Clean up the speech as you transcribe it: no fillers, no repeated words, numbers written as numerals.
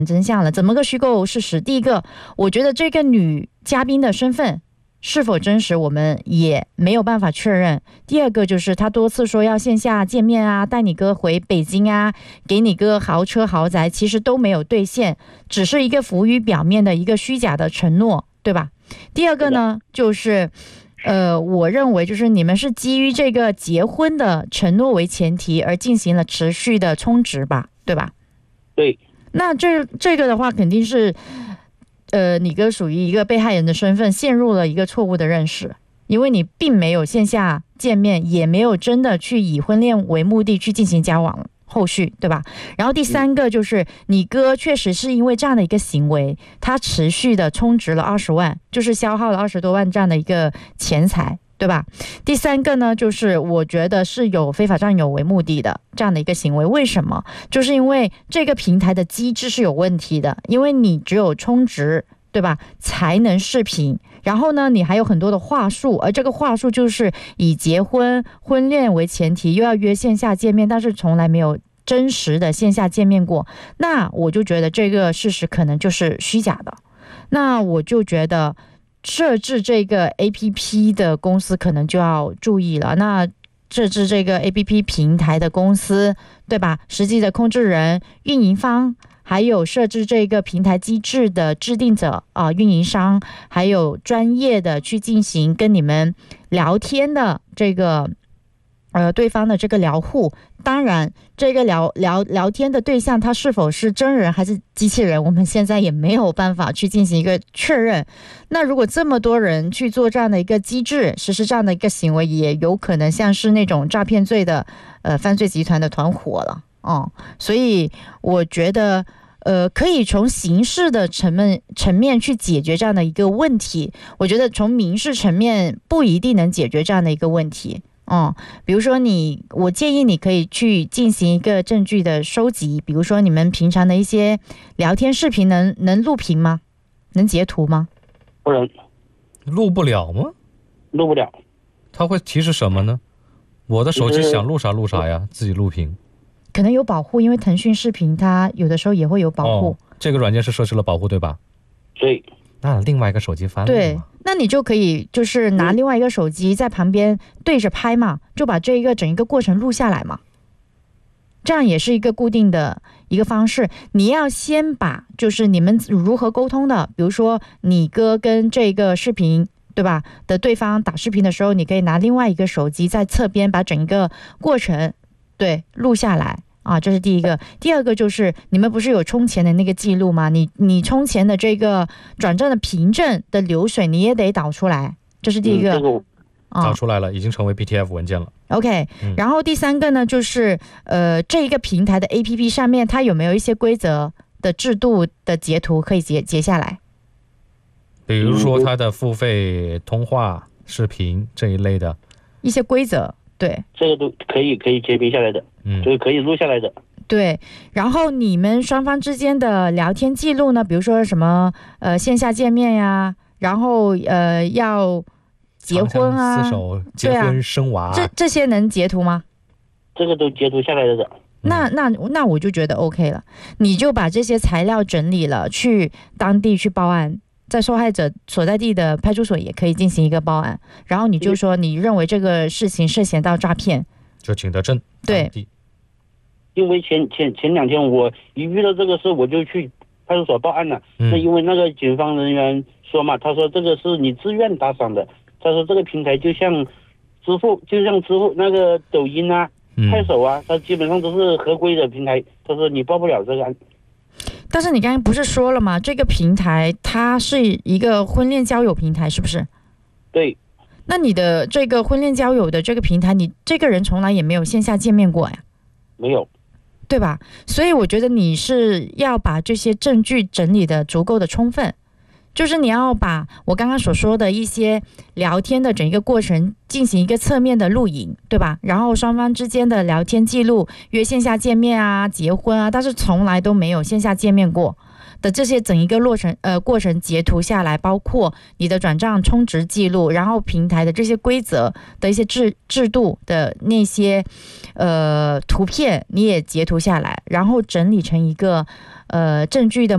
真相了。怎么个虚构事实？第一个，我觉得这个女嘉宾的身份是否真实，我们也没有办法确认。第二个就是她多次说要线下见面啊，带你哥回北京啊，给你哥豪车豪宅，其实都没有兑现，只是一个浮于表面的一个虚假的承诺，对吧？第二个呢，就是我认为就是你们是基于这个结婚的承诺为前提而进行了持续的充值吧，对吧？ 对。 那这个的话，肯定是你哥属于一个被害人的身份，陷入了一个错误的认识，因为你并没有线下见面，也没有真的去以婚恋为目的去进行交往后续，对吧？然后第三个就是你哥确实是因为这样的一个行为，他持续的充值了20万，就是消耗了20多万这样的一个钱财，对吧？第三个呢，就是我觉得是有非法占有为目的的这样的一个行为。为什么？就是因为这个平台的机制是有问题的，因为你只有充值，对吧，才能视频。然后呢，你还有很多的话术，而这个话术就是以结婚婚恋为前提，又要约线下见面，但是从来没有真实的线下见面过。那我就觉得这个事实可能就是虚假的。那我就觉得设置这个 APP 的公司可能就要注意了。那设置这个 APP 平台的公司，对吧？实际的控制人、运营方，还有设置这个平台机制的制定者运营商，还有专业的去进行跟你们聊天的这个对方的这个聊户。当然这个聊天的对象他是否是真人还是机器人，我们现在也没有办法去进行一个确认。那如果这么多人去做这样的一个机制，实施这样的一个行为，也有可能像是那种诈骗罪的犯罪集团的团伙了。所以我觉得可以从刑事的层面去解决这样的一个问题，我觉得从民事层面不一定能解决这样的一个问题。比如说我建议你可以去进行一个证据的收集，比如说你们平常的一些聊天视频能录屏吗？能截图吗？ 不能。 录不了吗？ 录不了。 它会提示什么呢？我的手机想录啥录啥呀，自己录屏。 可能有保护，因为腾讯视频它有的时候也会有保护。 这个软件是设置了保护，对吧？ 对。 那另外一个手机翻录。 对，那你就可以就是拿另外一个手机在旁边对着拍嘛，就把这个整一个过程录下来嘛。这样也是一个固定的一个方式。你要先把就是你们如何沟通的，比如说你哥跟这个视频，对吧，的对方打视频的时候，你可以拿另外一个手机在侧边把整一个过程录下来。这是第一个。第二个就是你们不是有充钱的那个记录吗？你充钱的这个转账的凭证的流水你也得导出来，这是第一个。 导出来了，已经成为 PDF 文件了。 OK，然后第三个呢，就是这一个平台的 APP 上面它有没有一些规则的制度的截图可以截下来？ 比如说它的付费通话视频这一类的一些规则。对， 这个都可以截屏下来的，就是可以录下来的。 对，然后你们双方之间的聊天记录呢，比如说什么线下见面呀，然后要结婚啊， 厮守结婚生娃， 这些能截图吗？ 这个都截图下来的。 那我就觉得 OK 了，你就把这些材料整理了，去当地去报案。在受害者所在地的派出所也可以进行一个报案，然后你就说你认为这个事情涉嫌到诈骗， 就请得证。 对， 因为前2天我一遇到这个事我就去派出所报案了。那因为那个警方人员说嘛，他说这个是你自愿打赏的，他说这个平台就像支付那个抖音啊、快手啊，它基本上都是合规的平台，他说你报不了这个案。 但是你刚才不是说了吗？这个平台它是一个婚恋交友平台，是不是？ 对。 那你的这个婚恋交友的这个平台，你这个人从来也没有线下见面过呀？ 没有。 对吧？所以我觉得你是要把这些证据整理的足够的充分，就是你要把我刚刚所说的一些聊天的整一个过程进行一个侧面的录影，对吧？然后双方之间的聊天记录，约线下见面啊、结婚啊，但是从来都没有线下见面过的这些整一个过程截图下来，包括你的转账充值记录，然后平台的这些规则的一些制度的那些图片你也截图下来，然后整理成一个证据的